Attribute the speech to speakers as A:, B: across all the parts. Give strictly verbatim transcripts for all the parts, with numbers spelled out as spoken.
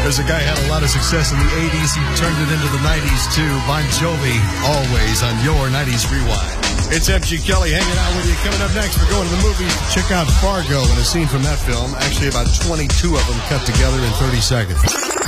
A: There's a guy who had a lot of success in the eighties. He turned it into the nineties, too. Bon Jovi, always on your nineties Rewind. It's M G Kelly hanging out with you. Coming up next, we're going to the movies to check out Fargo and a scene from that film. Actually, about twenty-two of them cut together in thirty seconds.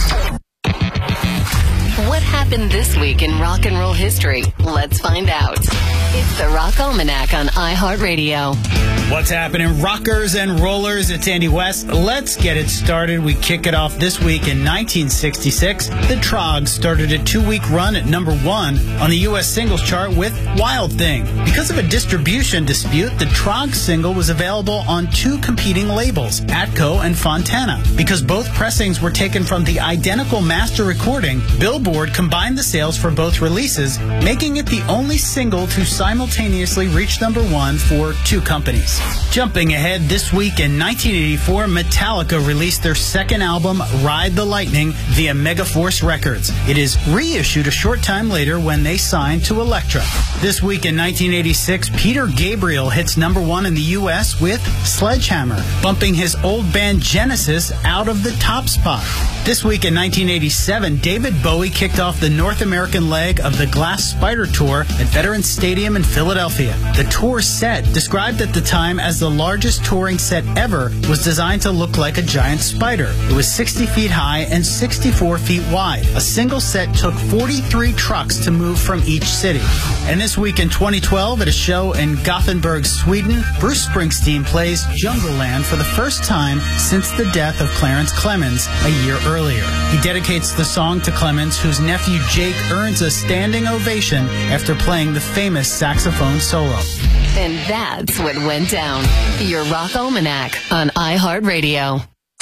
B: What happened this week in rock and roll history? Let's find out. It's the Rock Almanac on iHeartRadio.
C: What's happening, rockers and rollers? It's Andy West. Let's get it started. We kick it off this week in nineteen sixty-six. The Troggs started a two-week run at number one on the U S singles chart with Wild Thing. Because of a distribution dispute, the Troggs single was available on two competing labels, Atco and Fontana. Because both pressings were taken from the identical master recording, Billboard combined the sales for both releases, making it the only single to simultaneously reach number one for two companies. Jumping ahead, this week in nineteen eighty-four, Metallica released their second album, Ride the Lightning, via Megaforce Records. It is reissued a short time later when they signed to Elektra. This week in nineteen eighty-six, Peter Gabriel hits number one in the U S with Sledgehammer, bumping his old band Genesis out of the top spot. This week in nineteen eighty-seven, David Bowie kicked off the North American leg of the Glass Spider Tour at Veterans Stadium in Philadelphia. The tour set, described at the time as the largest touring set ever, was designed to look like a giant spider. It was sixty feet high and sixty-four feet wide. A single set took forty-three trucks to move from each city. And this week in twenty twelve, at a show in Gothenburg, Sweden, Bruce Springsteen plays Jungleland for the first time since the death of Clarence Clemons a year earlier. He dedicates the song to Clemons, whose nephew Jake earns a standing ovation after playing the famous saxophone solo.
B: And that's what went down. Your Rock Almanac on iHeartRadio.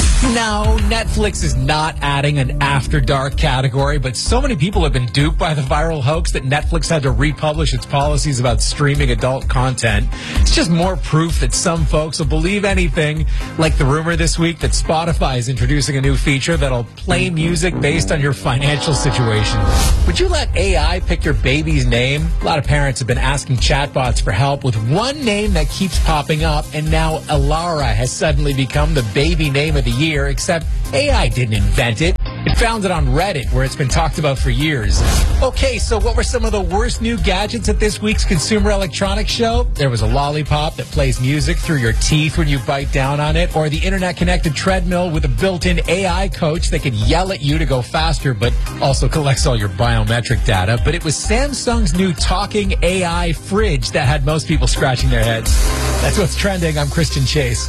D: No, Netflix is not adding an After Dark category, but so many people have been duped by the viral hoax that Netflix had to republish its policies about streaming adult content. It's just more proof that some folks will believe anything, like the rumor this week that Spotify is introducing a new feature that'll play music based on your financial situation. Would you let A I pick your baby's name? A lot of parents have been asking chatbots for help with one name that keeps popping up, and now Alara has suddenly become the baby name of the year. Except A I didn't invent it. It found it on Reddit, where it's been talked about for years. Okay, so what were some of the worst new gadgets at this week's Consumer Electronics Show? There was a lollipop that plays music through your teeth when you bite down on it, or the internet-connected treadmill with a built-in A I coach that could yell at you to go faster, but also collects all your biometric data. But it was Samsung's new talking A I fridge that had most people scratching their heads. That's what's trending. I'm Christian Chase.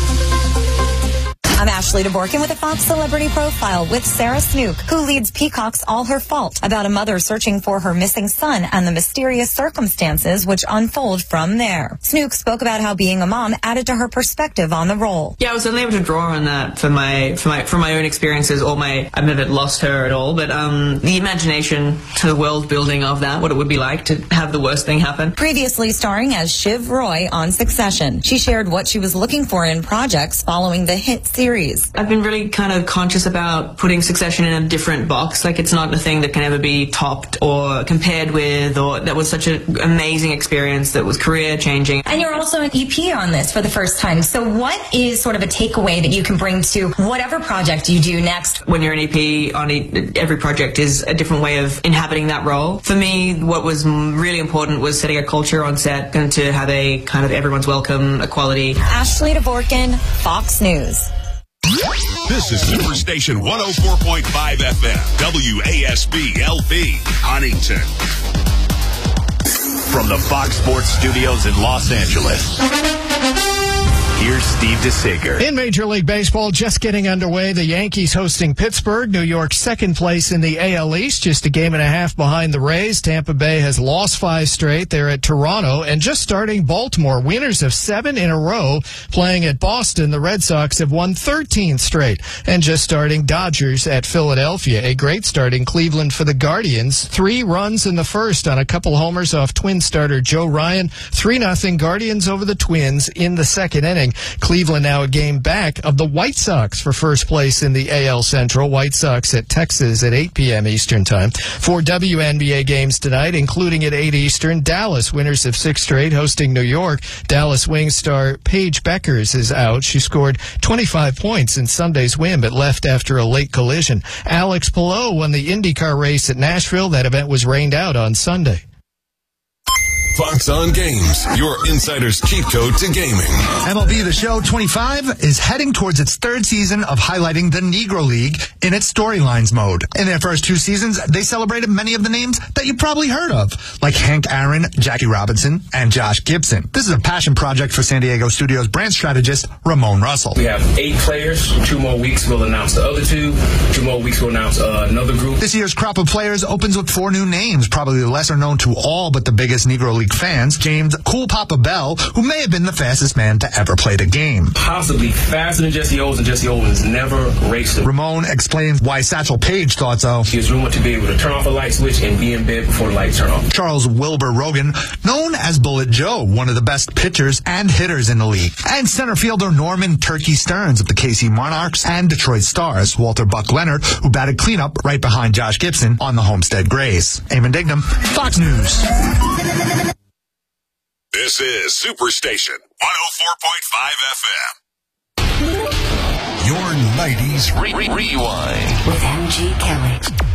E: I'm Ashley DeBorkin with a Fox Celebrity Profile with Sarah Snook, who leads Peacock's All Her Fault, about a mother searching for her missing son and the mysterious circumstances which unfold from there. Snook spoke about how being a mom added to her perspective on the role.
F: Yeah, I was only able to draw on that for my for my from my own experiences. Or my I've never lost her at all, but um, the imagination to the world building of that, what it would be like to have the worst thing happen.
E: Previously starring as Shiv Roy on Succession, she shared what she was looking for in projects following the hit series.
F: I've been really kind of conscious about putting Succession in a different box. Like, it's not a thing that can ever be topped or compared with, or that was such an amazing experience that was career changing.
E: And you're also an E P on this for the first time. So what is sort of a takeaway that you can bring to whatever project you do next?
F: When you're an E P on every project is a different way of inhabiting that role. For me, what was really important was setting a culture on set and to have a kind of everyone's welcome equality.
E: Ashley DeBorkin, Fox News.
G: This is Superstation one oh four point five F M, W A S B L P, Huntington. From the Fox Sports Studios in Los Angeles, here's Steve DeSager.
H: In Major League Baseball, just getting underway, the Yankees hosting Pittsburgh. New York second place in the A L East, just a game and a half behind the Rays. Tampa Bay has lost five straight. They're at Toronto. And just starting, Baltimore, winners of seven in a row, playing at Boston. The Red Sox have won thirteen straight. And just starting, Dodgers at Philadelphia. A great start in Cleveland for the Guardians. Three runs in the first on a couple homers off Twin starter Joe Ryan. three nothing Guardians over the Twins in the second inning. morning. Cleveland now a game back of the White Sox for first place in the A L Central. White Sox at Texas at eight p.m. Eastern Time. Four W N B A games tonight, including at eight Eastern. Dallas, winners of six straight, hosting New York. Dallas Wings star Paige Beckers is out. She scored twenty-five points in Sunday's win, but left after a late collision. Alex Palou won the IndyCar race at Nashville. That event was rained out on Sunday.
G: Fox on Games, your insider's cheat code to gaming.
I: M L B The Show twenty-five is heading towards its third season of highlighting the Negro League in its storylines mode. In their first two seasons, they celebrated many of the names that you probably heard of, like Hank Aaron, Jackie Robinson, and Josh Gibson. This is a passion project for San Diego Studios brand strategist Ramon Russell.
J: We have eight players. Two more weeks, we'll announce the other two. Two more weeks, we'll announce uh, another group.
I: This year's crop of players opens with four new names, probably lesser known to all but the biggest Negro League fans. James Cool Papa Bell, who may have been the fastest man to ever play the game.
J: Possibly faster than Jesse Owens, and Jesse Owens never raced it.
I: Ramon explains why Satchel Paige thought so.
J: He was rumored to be able to turn off a light switch and be in bed before the lights turn off.
I: Charles Wilbur Rogan, known as Bullet Joe, one of the best pitchers and hitters in the league. And center fielder Norman Turkey Stearns of the K C Monarchs and Detroit Stars. Walter Buck Leonard, who batted cleanup right behind Josh Gibson on the Homestead Grays. Eamon Dignam, Fox News.
G: This is Superstation one oh four point five F M. Your nineties re- re- Rewind
B: with M G Kelly.